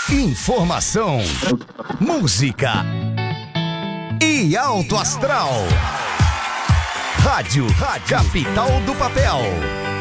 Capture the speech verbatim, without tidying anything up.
Informação, música e alto astral. Rádio, Rádio Capital do Papel.